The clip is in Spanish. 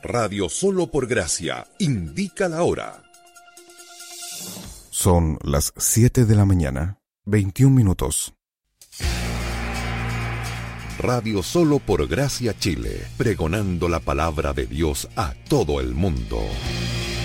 Radio Solo por Gracia indica la hora. Son las 7 de la mañana, 21 minutos. Radio Solo por Gracia Chile, pregonando la palabra de Dios a todo el mundo.